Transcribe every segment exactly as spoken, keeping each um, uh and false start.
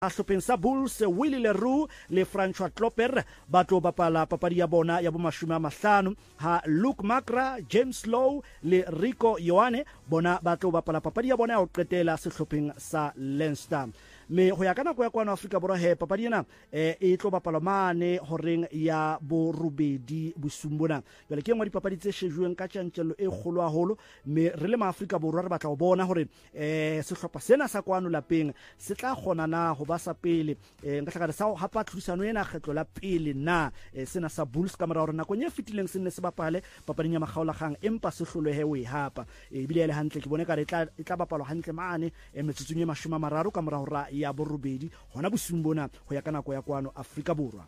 Hlopheng sa Bulls Willie Leroux le Francois Klopper ba tlo bapala papadi ya bona ya bomashome a mahlano ha Luke Makra, James Lowe le Rico Ioane bona ba tlo bapala papadi ya bona ya ho qetela sehlopheng sa Leinster. Me ho ya kana go ya kwana Afrika Borwa he papadi ena eh, e tlo bapala mane horeng ya bo rubedi bosumbona jwale ke ngwa dipapadi tse shejueng ka tjantjello e kgolo haholo me re le ma Afrika Borwa re batla go bona hore eh sehlopha sena sa kwano lapeng se tla gona na ho ba sa pele eh nka tlhaka sa hapa tlhusano ena kgetlo la pele na eh, sena sa Bulls ka mora hore nako nye fitileng se ne se bapale papading ya magaola gang empa se hlolehe we hapa e bile le hantle ke bone ka re tla tla bapalwa hantle mane e metsutsung e mashome a mararo ka mora hora ya borobedi hona bosumbona ho ya kana go ya kwano Afrika Borwa.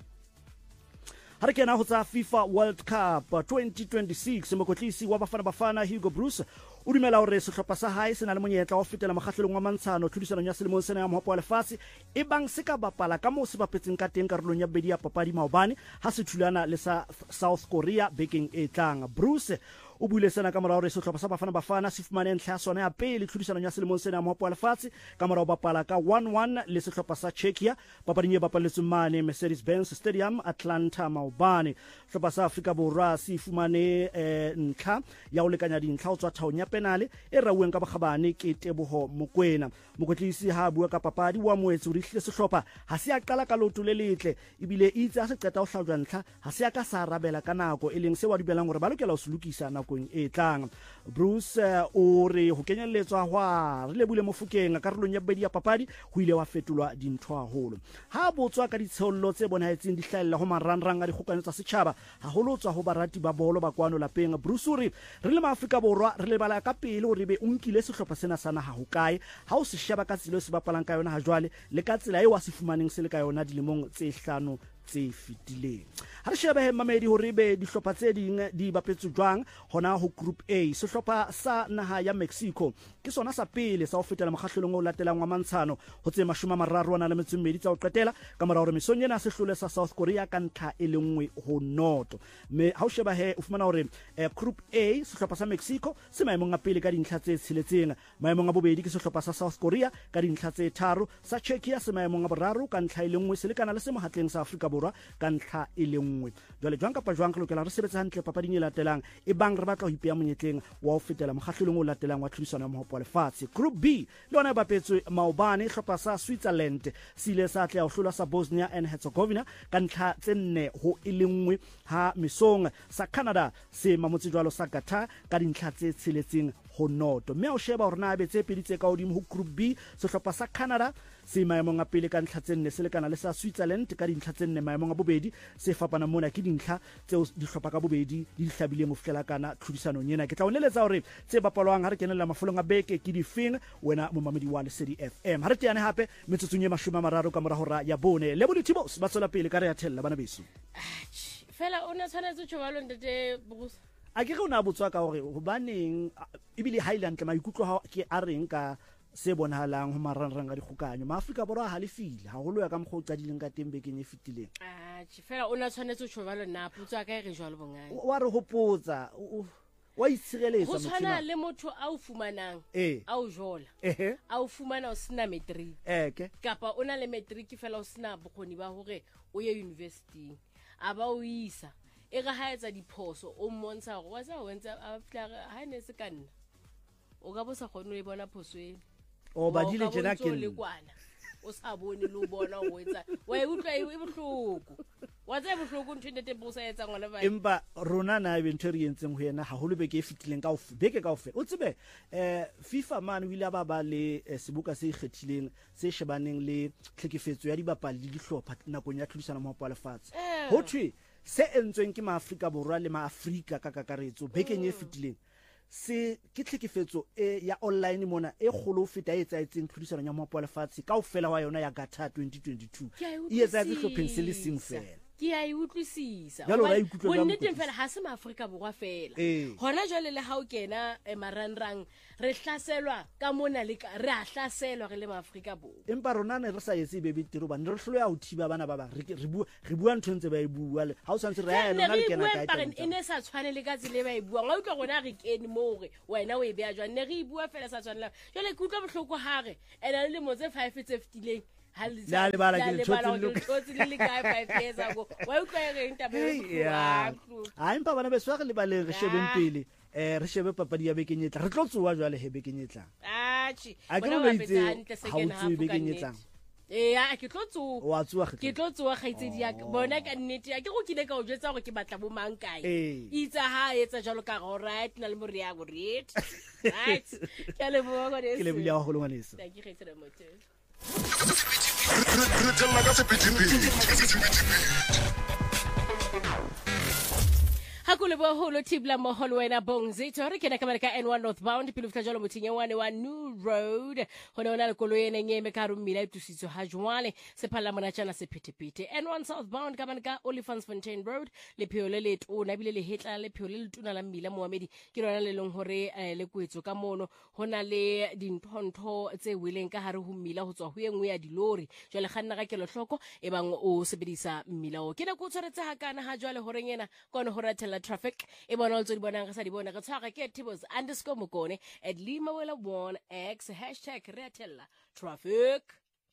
Ha re kena ho tsa FIFA World Cup twenty twenty-six mokotlisi wa Bafana Bafana Hugo Broos o dumela hore sehlopha sa hae se na le monyetla wa fetela makgahlelong wa mantshano tlhodisanong ya selemong sena ya mohopo wa lefatshe e bang se ka bapala ka moo se bapetseng ka teng karolong ya bedi ya papadi maobane ha se thulana le sa South Korea bekeng e tlang. Broos o buile sena ka morao re sehlopha sa Bafana Bafana se fumane ntlha ya sona ya pele tlhodisanong ya selemong sena ya mohopo wa lefatshe ka morao bapala ka one one le sehlopha sa Czechia papading e bapaletsweng mane Mercedes-Benz Stadium Atlanta maobane. Sehlopha sa Afrika Borwa se fumane eh, ntlha ya ho lekanya dintlha ho tswa thaong ya penale e rauweng ka bokgabane ke Teboho Mokoena. Mokotlisi ha bua ka papadi wa moetsi o rihlile sehlopha ha se a qala ka loto le letle ebile itse a se qeta ho hlajwa ntlha ha se a ka sa arabela ka nako e leng se wa dubelang hore ba lokela ho se lokisa nakong e tlang. Broos uh, o re ho kenyelletswa hwa re lebule Mofokeng karolong ya bedi ya papadi ho ile wa fetolwa dintho haholo ha botswa ka ditshollo tse bonaetseng di hlahella ho marangrang a dikgokano tsa setjhaba haholo tswa ho barati ba bolo ba kwano lapeng. Broos o re re le maAfrika Borwa re lebala ka pele hore be o nkile sehlopha sena sana ha ho kae ha o se sheba ka tsela se bapalang ka yona ha jwale le ka tsela e wa se fumaneng se le ka yona dilemong tse hlano tse fitileng. Ha re sheba he mamedi hore be dihlopha tse ding di bapetswe jwang hona ho Group A. Sehlopha sa naha ya Mexico ke sona sa pele sa ho fetela makgahlelong o latelang wa mantshano ho tse mashome a mararo ana le metso mmedi tsa ho qetela ka mora hore mesong ena se hlole sa South Korea ka ntlha e le nngwe ho noto. Me ha o sheba he o fumana hore eh, Group A sehlopha sa Mexico se maemong a pele ka dintlha tse tsheletseng, maemong a bobedi ke sehlopha sa South Korea ka dintlha tse tharo, sa Czechia se maemong a boraro ka ntlha e le nngwe se lekana le se mohatleng sa Afrika Borwa ka ntlha e le nngwe. Jwale jwang kapa jwang re lokela re sebetsa hantle papading e latelang e bang re batla ho ipeya monyetleng wa ho fetela mokgahlelong o latelang wa tlhodisano ya mohopo wa lefatshe. Group B le yona e bapetswe maobane hlopha sa Switzerland se ile sa tla ho hlola sa Bosnia and Herzegovina ka ntlha tse nne ho e le nngwe ha mesong sa Canada se mamotse jwalo sa Qatar ka dintlha tse tsheletseng ho noto. Mme o sheba hore na be tse pedi tse ka hodimo ho Group B sehlopha sa Canada se maemong a pele ka ntlha tse nne se lekana le sa Switzerland ka dintlha tse nne maemong a bobedi se fapana mona ke dintlha tseo dihlopha ka bobedi di hlabileng ho fihlela kana tlhodisanong ena. Ke tla o neletsa hore tse bapalwang ha re kenella mafolong a beke ke difeng wena momamedi wa Lesedi F M. Ha re teane hape metsotsong e mashome a mararo ka mora hora ya bone le bolithibos ba tswela pele ka re ya thella bana beso fela o ne tshwanetse tshwalo ndete Broos a ke re o na botswa ka hore hobaneng ebile Highland ke maikutlo ha ke a reng ka se bonahalang ho marangrang a dikgokanyo maAfrika Borwa ha le file haholo ya ka mokgo o qadileng ka teng bekeng e fitileng. Ah fela o ne tshwanetse tshwalo nna putswa ka re jwalo bongane wa re hopotsa wa itshireletsa motho ho tshwana le motho a o fumanang a o jola a o fumana o sena matric eke kapa o na le matric fela o sena bokgoni ba hore o ye university a ba o isa e ga ha etsa diphoso o mmontsha gore wa sa o entse a fitla ha ne se ka nna o ka bo sa kgone o bona phoso e o ba dile jena ke le kwana o sa bone le o bona o etsa wa e utlwa e bohloko wa tsa bohloko ntho ndete bo sa etsa ngwana ba empa rona na e bentho re yentseng ho yena ha holo beke e fitileng ka o beke ka ofela o tsebe eh FIFA man wile ba ba le sebuka se ikgethileng se shebaneng le tlhekefetso ya dibapali di dihlopha nakong ya tlhodisano mohopo wa lefatshe ho thwe se entsweng ke maAfrika Borwa le maAfrika ka kakaretso bekeng e fitileng se ke tlhekefetso e ya online mona e kgolo feta e tsaetseng tlhodisano ya mohopo wa lefatshe ka ofela wa yona ya Qatar twenty twenty-two e etsa ke hlopheng se le seng fela ke a e utlwisisa jalo ra ikutlwa jwang bonnete fela ha se maAfrika Borwa fela hona jwale le ha o kena marangrang re hlaselwa ka mona le re a hlaselwa re le maAfrika Borwa empa rona ne re sa etse be betero ba ne re hloya ho thiba bana ba ba re bua re bua ntho ntse ba e bua le ha o santse re ya rona le kena ka ita e ne sa tshwane le ka tsile ba e bua ga utlwa gona re kene mo re wena o e bea jwa ne re e bua fela sa tshwanela jwale ke utlwa bohloko hare ena le mo tse five tse fitileng Ha le La lebala ke la le lebala thotse hore le- ke le thotse le le kae five years ago wa utlwa reng taba e Hey, ya ha empa bana beso re le baleng re shebeng Ah. pele eh re shebe papadi ya bekeng e tlang re tlo tsoa jwale he bekeng e tlang atjhe A ke bona re ba o phetse itse hantle ha o second tsoe half ka bekeng e nnete. tlang. ee a ke tlo tsoa wa tsoa ke kgetlo tlo tsoa kgaitsedi ya ka bona ka nnete a ke go kile ka o jwetsa gore ke batla bo mang kae Ee. itse ha a etsa jalo ka go right na le moriago right right ke a leboga ngwaneso. ke le bulia wa go lengwaneso Thank you, Kgaitsedi Motho. Re tella ka sephethephethe. Hakule bo holo tibla moholo wena bongzito re kena kamera ka N one northbound pele fika jalo mothing ya one wa New Road hona ona le koloi ene ngeme ka rumila e tusitso ha jwale se phalla mona tjana se phethephethe N one southbound ka ka Olifantsfontein Road le pheo le le tona bile le hetla le pheo le le tuna la mmila Mohamedi ke lona le leng hore eh, le kwetso ka mono hona le dinthonto tse weleng ka hare ho mmila ho tswa ho engwe ya dilori jwale kganna ga kelo hloko e bang o sebedisa mmila o ke na go tshwaretse ha kana ha jwale hore ngena kono ho ratela traffic e bona o tso di bonang re sa di bona re tshwara ke tibos underscore mokone at lima wela one x hashtag ratela traffic.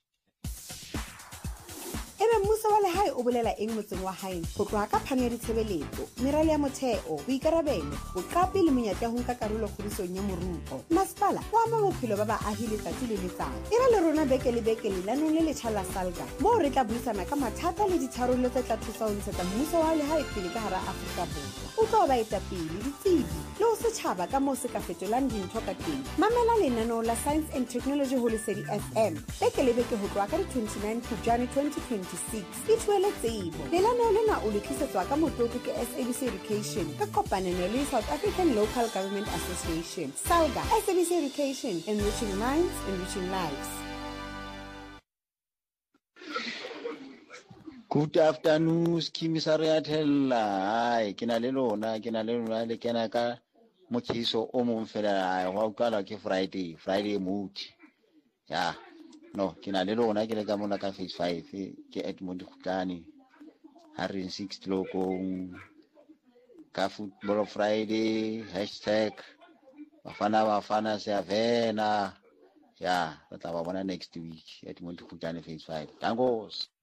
Ebe mmuso wa lehae o bolela eng motseng wa hae go tloha ka phano ya ditshebeletso meralo ya motheo boikarabelo boqapi le monyetla ho nka karolo kgodisong ya moruo masepala o ama bophelo ba baahi letsatsi le letsatsi eba le rona beke le beke lenanong le letjha la salga moo re tla buisana ka mathata le ditharollo tse tla thusa ho ntshetsa mmuso wa lehae pele ka hara Afrika Borwa o tlo ba etapele ditsebi le ho setjhaba ka moo se ka fetolang dintho ka teng mamela lenanong la Science and Technology ho Lesedi F M beke le beke ho tloha ka di twenty-nine Phupjane twenty twenty-six ithuele tsebo lenaneo lena o le tlisetswa ka motlotlo ke S A B C Education ka kopanelo le South African Local Government Association SALGA. S A B C Education, enriching minds, enriching lives. Good afternoon, Skimisari Atella. Ai, ke na le lona, ke na le lona le kena ka mothiso o mong fela ai wa ukala ke Friday, Friday mood. Ya. No, ke na le lona ke le ka mona ka phase five ke Edmund Khutlane. Harry six lokong ka Football Friday hashtag Bafana Bafana Siavena. Ya, re tla ba bona next week Edmund Khutlane phase five. Tangos.